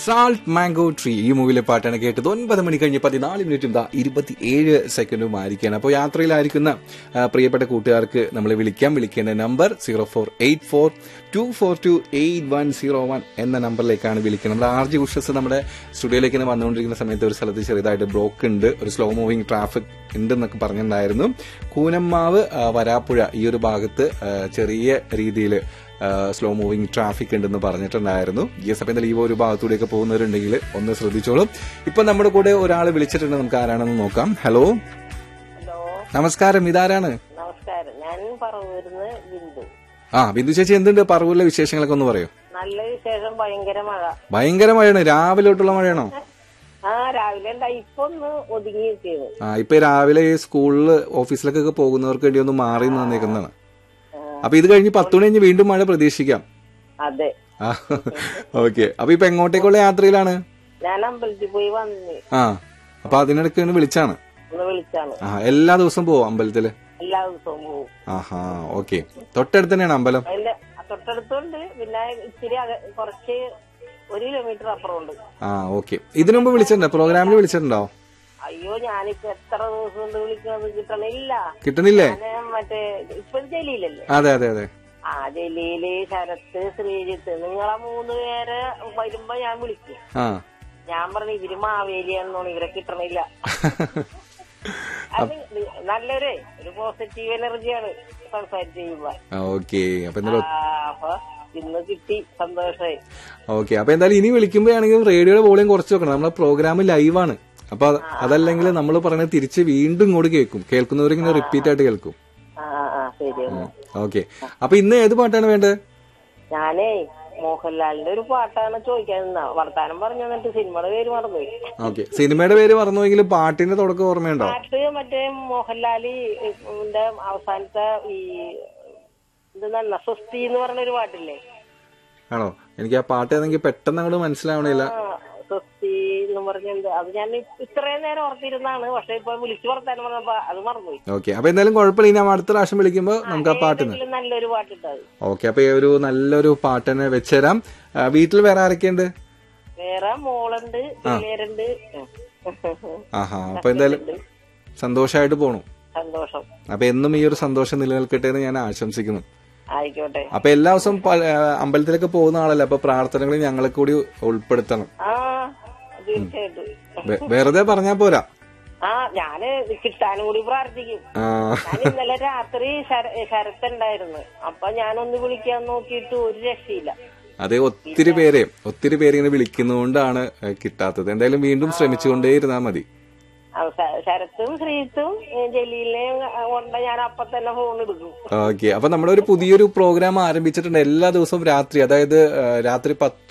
Salt mango tree ഈ മൂവിയിലെ പാട്ടാണ് കേട്ടത്. 9 മണി കഴിഞ്ഞ് 14 മിനിറ്റും 27 ആയിരിക്കുകയാണ്. അപ്പോൾ യാത്രയിലായിരിക്കുന്ന പ്രിയപ്പെട്ട കൂട്ടുകാർക്ക് നമ്മൾ വിളിക്കേണ്ട നമ്പർ 0484242801 എന്ന നമ്പറിലേക്കാണ് വിളിക്കുന്നത്. നമ്മുടെ ആർജി ഉഷസ് നമ്മുടെ സ്റ്റുഡിയോയിലേക്ക് വന്നുകൊണ്ടിരിക്കുന്ന സമയത്ത് ഒരു സ്ഥലത്ത് ചെറുതായിട്ട് ബ്ലോക്ക് ഉണ്ട്, ഒരു സ്ലോ മൂവിംഗ് ട്രാഫിക് ഉണ്ടെന്നൊക്കെ പറഞ്ഞിട്ടുണ്ടായിരുന്നു. കൂനമ്മാവ് വരാപ്പുഴ ഈ ഒരു ഭാഗത്ത് ചെറിയ രീതിയിൽ സ്ലോ മൂവിംഗ് ട്രാഫിക് ഉണ്ടെന്ന് പറഞ്ഞിട്ടുണ്ടായിരുന്നു. യെസ്, അപ്പം എന്തായാലും ഈ ഒരു ഭാഗത്തൂടെയൊക്കെ പോകുന്നവരുണ്ടെങ്കിൽ ഒന്ന് ശ്രദ്ധിച്ചോളും. ഇപ്പൊ നമ്മുടെ കൂടെ ഒരാൾ വിളിച്ചിട്ടുണ്ട്, നമുക്ക് ആരാണെന്ന് നോക്കാം. ഹലോ, നമസ്കാരം, ഇതാരാണ്? നമസ്കാരം, ഞാൻ പറവൂരിന്ന് ബിന്ദു. ബിന്ദു ചേച്ചി, എന്തുണ്ട് പറവൂരിലെ വിശേഷങ്ങളൊക്കെ ഒന്ന് പറയോ? നല്ല വിശേഷം. ഭയങ്കര മഴ. ഭയങ്കര മഴയാണ്. രാവിലെ തൊട്ടുള്ള മഴയാണോ? രാവിലെ ഇപ്പൊ ഒന്ന് ഒതുങ്ങി കിട്ടിയത്. ഇപ്പൊ രാവിലെ സ്കൂളില് ഓഫീസിലേക്കൊക്കെ പോകുന്നവർക്ക് വേണ്ടി ഒന്ന് മാറി നിന്നേക്കുന്നതാണ്. അപ്പൊ ഇത് കഴിഞ്ഞ് 10 മണി കഴിഞ്ഞ് വീണ്ടും മഴ പ്രതീക്ഷിക്കാം. അതെ. ഓക്കെ, അപ്പൊ ഇപ്പൊ എങ്ങോട്ടേക്കുള്ള യാത്രയിലാണ്? ഞാൻ അമ്പലത്തിൽ പോയി വന്നു. അപ്പൊ അതിനിടയ്ക്ക് വിളിച്ചാണ്. എല്ലാ ദിവസവും പോവും അമ്പലത്തില്? എല്ലാ ദിവസവും പോവും. ഓക്കെ. തൊട്ടടുത്ത് തന്നെയാണ് അമ്പലം? തൊട്ടടുത്തുണ്ട്, പിന്നെ ഇച്ചിരി കുറച്ച് 1 കിലോമീറ്റർ അപ്പുറമുണ്ട്. ഓക്കെ. ഇതിനു മുമ്പ് വിളിച്ചിട്ടുണ്ടോ? പ്രോഗ്രാമിൽ വിളിച്ചിട്ടുണ്ടോ? അയ്യോ, ഞാനിപ്പോ എത്ര ദിവസം കൊണ്ട് വിളിക്കുന്നത് കിട്ടണില്ലേ? മറ്റേ ഇപ്പൊ ജലീലല്ലേ? അതെ അതെ അതെ. ജലീല്, ശരത്ത്, ശ്രീജിത്ത്, നിങ്ങളെ 3 പേരെ വരുമ്പോ ഞാൻ വിളിക്കും. ഞാൻ പറഞ്ഞു ഇവര് മാവേലിയാണെന്നോ, ഇവരെ കിട്ടണില്ല. അത് നല്ലൊരു പോസിറ്റീവ് എനർജിയാണ് സംസാരിച്ച് ചെയ്യുമ്പോ. അപ്പൊ ഇന്ന് കിട്ടി, സന്തോഷമായി. ഓക്കെ, അപ്പൊ എന്തായാലും ഇനി വിളിക്കുമ്പോഴാണെങ്കിലും റേഡിയോയുടെ വോളിയം കുറച്ച് വെക്കണം. നമ്മളെ പ്രോഗ്രാം ലൈവാണ്. അപ്പൊ അതല്ലെങ്കിൽ നമ്മൾ പറയുന്നത് തിരിച്ച് വീണ്ടും ഇങ്ങോട്ട് കേൾക്കും. കേൾക്കുന്നവരിങ്ങനെ റിപ്പീറ്റ് ആയിട്ട് കേൾക്കും. ഓക്കെ, അപ്പൊ ഇന്ന് ഏത് പാട്ടാണ് വേണ്ടത്? ഞാനേ മോഹൻലാലിന്റെ ഒരു പാട്ടാണ് ചോദിക്കാൻ നിന്നാ. വർത്താനം പറഞ്ഞു വന്നിട്ട് സിനിമയുടെ പേര് മറന്നുപോയി. ഓക്കെ, സിനിമയുടെ പേര് മറന്നുവെങ്കിലും പാട്ടിന്റെ തുടക്കം ഓർമ്മയുണ്ടോ? പാട്ട് മറ്റേ മോഹൻലാലിന്റെ അവസാനത്തെ ഈ എന്തെന്നാ സ്വസ്തി എന്ന് പറഞ്ഞൊരു പാട്ടില്ലേ? ആണോ? എനിക്ക് ആ പാട്ട് ഏതെങ്കിൽ പെട്ടെന്ന് അങ്ങോട്ട് മനസ്സിലാവണില്ല. സ്വസ്തി എന്ന് പറഞ്ഞത് അത് ഞാൻ ഇത്രയും നേരം ഓർത്തിരുന്നാണ്, പക്ഷെ ഇപ്പൊ വിളിച്ചു വർത്താനം പറഞ്ഞപ്പോ അത് മറന്നുപോയി. ഓക്കെ, അപ്പൊ എന്തായാലും കുഴപ്പമില്ല. ഇനി അടുത്ത പ്രാവശ്യം വിളിക്കുമ്പോ നമുക്ക് ആ പാട്ട് നല്ലൊരു പാട്ടുണ്ടാവും. ഓക്കെ, അപ്പൊ ഒരു നല്ലൊരു പാട്ട് തന്നെ വെച്ചുതരാം. വീട്ടിൽ വേറെ ആരൊക്കെയുണ്ട്? വേറെ മോളുണ്ട്, പിള്ളേരുണ്ട്. അപ്പൊ എന്തായാലും സന്തോഷമായിട്ട് പോണു. സന്തോഷം. അപ്പൊ എന്നും ഈ ഒരു സന്തോഷം നിലനിൽക്കട്ടെ എന്ന് ഞാൻ ആശംസിക്കുന്നു. ആയിക്കോട്ടെ. അപ്പൊ എല്ലാ ദിവസവും അമ്പലത്തിലേക്ക് പോകുന്ന ആളല്ലേ, അപ്പൊ പ്രാർത്ഥനകൾ ഞങ്ങളെ കൂടി ഉൾപ്പെടുത്തണം. വെറുതെ പറഞ്ഞാ പോരാ. ഞാന് കിട്ടാനും കൂടി പ്രാർത്ഥിക്കും. ഞാൻ ഇന്നലെ രാത്രി ശരത്തുണ്ടായിരുന്നു, അപ്പൊ ഞാനൊന്ന് വിളിക്കാൻ നോക്കിയിട്ട് ഒരു രക്ഷയില്ല. അതെ, ഒത്തിരി പേര് ഇങ്ങനെ വിളിക്കുന്നതുകൊണ്ടാണ് കിട്ടാത്തത്. എന്തായാലും വീണ്ടും ശ്രമിച്ചുകൊണ്ടേയിരുന്നാ മതി. ശരത്തും ശ്രീത്തും ജലീലിനെയും കൊണ്ട് ഞാൻ അപ്പൊ തന്നെ ഫോൺ എടുക്കും. ഓക്കെ, അപ്പൊ നമ്മുടെ ഒരു പുതിയൊരു പ്രോഗ്രാം ആരംഭിച്ചിട്ടുണ്ട്. എല്ലാ ദിവസവും രാത്രി, അതായത് രാത്രി 10